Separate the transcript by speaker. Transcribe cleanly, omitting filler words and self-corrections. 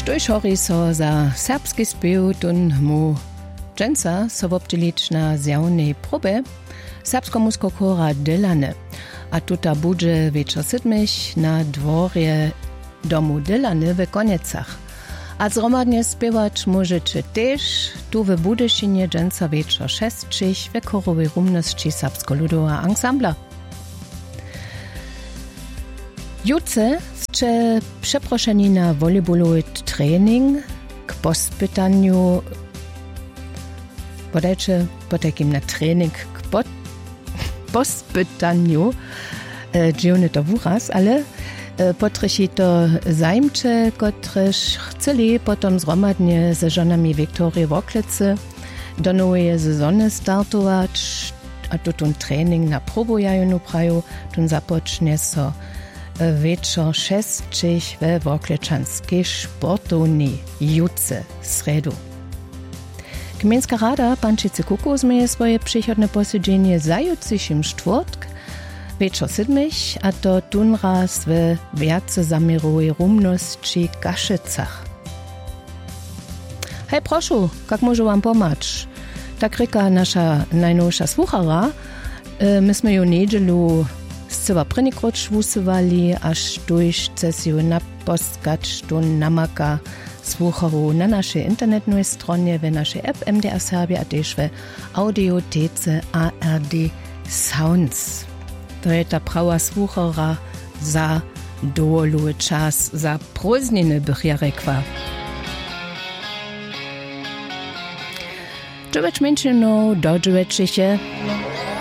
Speaker 1: Štojšori so za serbski spiew tun mu dženca so wobdelić na zjawnej probe serbsko-musko chora Dylany. A tuta budże wieczor 7 na dworje domu Dylany w Koniecach. A zromadnie spiewać możecie też tu w Budyszynie dżęca wieczor 6 w chorowej rumności serbsko-ludowa ansambla. Jutce ste przeproszeni na volejbolowy trening k pospytaniu podajcie potakim na trening k pospytaniu dziwny to wuraz, ale potrysi to zajmcze, kotryż chceli potom zromadnie ze żonami Wiktorii Woklicy do nowej sezony startować, a tu ten trening na probujaju praju, tun zapocznie so wieczor 6 we Wokliczanskiej sportowni jutce sredu. Gminska rada Pančice Kuku zmieje swoje przychodne posiedzenie zajutrzejszym czwartk, wieczor 7, a to tunraz w wiace zamiarowej rumności Kaszycach. Hej, proszę, jak może wam pomóc? Tak ryka nasza najnowsza słuchara. Myśmy ją niedzielu zcela prynnikroć wusywali, aż tuż cesju napostkać, tu namaka słucharu na naszej internetnej stronie, w naszej app MDR Serbia, a też w audiotece ARD Sounds. To je ta prawa słuchara za dołu czas, za prózdniny bych ja rekła. Dziewięć minut do 9.